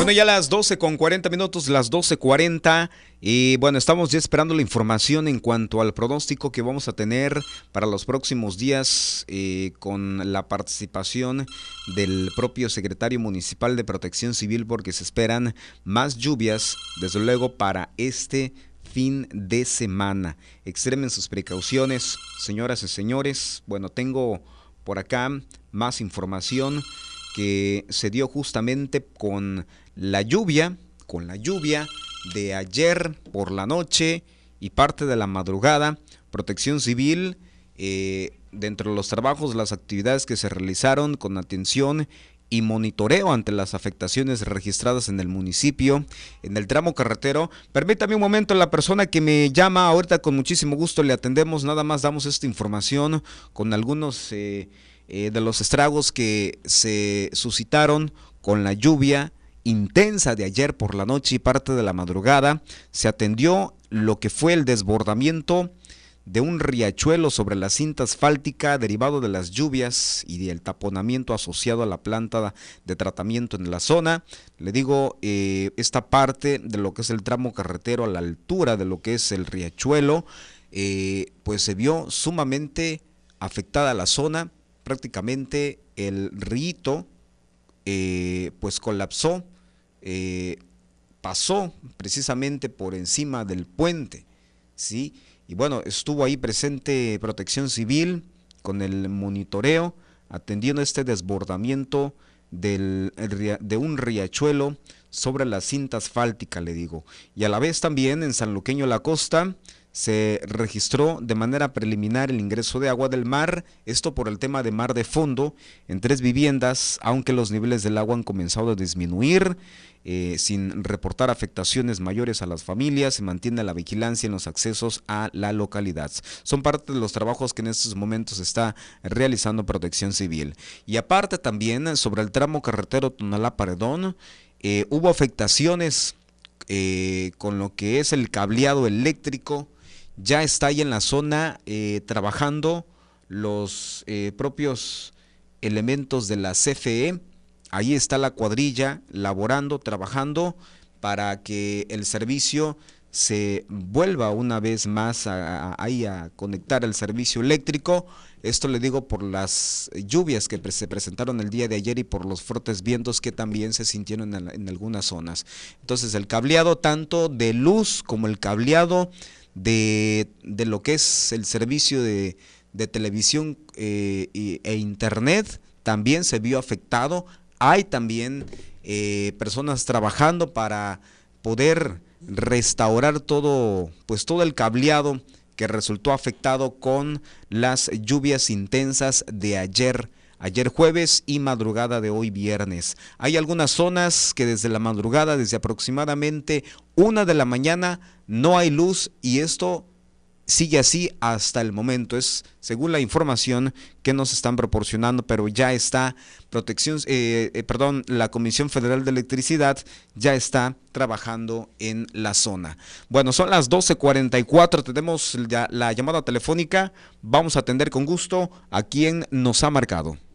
Bueno, ya las 12:40 minutos, las 12:40, y bueno, estamos ya esperando la información en cuanto al pronóstico que vamos a tener para los próximos días, con la participación del propio secretario municipal de Protección Civil, porque se esperan más lluvias, desde luego, para este fin de semana. Extremen sus precauciones, señoras y señores. Bueno, tengo por acá más información que se dio justamente con la lluvia de ayer por la noche y parte de la madrugada. Protección Civil, dentro de los trabajos, las actividades que se realizaron con atención y monitoreo ante las afectaciones registradas en el municipio, en el tramo carretero. Permítame un momento, la persona que me llama ahorita, con muchísimo gusto le atendemos. Nada más damos esta información con algunos de los estragos que se suscitaron con la lluvia intensa de ayer por la noche y parte de la madrugada. Se atendió lo que fue el desbordamiento de un riachuelo sobre la cinta asfáltica derivado de las lluvias y del taponamiento asociado a la planta de tratamiento en la zona. Le digo, esta parte de lo que es el tramo carretero a la altura de lo que es el riachuelo, pues se vio sumamente afectada la zona. Prácticamente el río pues colapsó, pasó precisamente por encima del puente, ¿sí? Y bueno, estuvo ahí presente Protección Civil con el monitoreo, atendiendo este desbordamiento de un riachuelo sobre la cinta asfáltica, le digo. Y a la vez también en San Luqueño La Costa se registró de manera preliminar el ingreso de agua del mar, esto por el tema de mar de fondo en 3 viviendas, aunque los niveles del agua han comenzado a disminuir, sin reportar afectaciones mayores a las familias. Se mantiene la vigilancia en los accesos a la localidad. Son parte de los trabajos que en estos momentos está realizando Protección Civil. Y aparte también sobre el tramo carretero Tonalá-Paredón, hubo afectaciones con lo que es el cableado eléctrico. Ya está ahí en la zona trabajando los propios elementos de la CFE. Ahí está la cuadrilla laborando, trabajando para que el servicio se vuelva una vez más a conectar el servicio eléctrico. Esto le digo por las lluvias que se presentaron el día de ayer y por los fuertes vientos que también se sintieron en algunas zonas. Entonces el cableado tanto de luz como el cableado de lo que es el servicio de televisión e internet también se vio afectado. Hay también personas trabajando para poder restaurar todo el cableado que resultó afectado con las lluvias intensas de ayer jueves y madrugada de hoy viernes. Hay algunas zonas que desde la madrugada, desde aproximadamente 1 de la mañana, no hay luz, y esto sigue así hasta el momento. Es según la información que nos están proporcionando, pero ya está la Comisión Federal de Electricidad ya está trabajando en la zona. Bueno, son las 12:44, tenemos la llamada telefónica. Vamos a atender con gusto a quien nos ha marcado.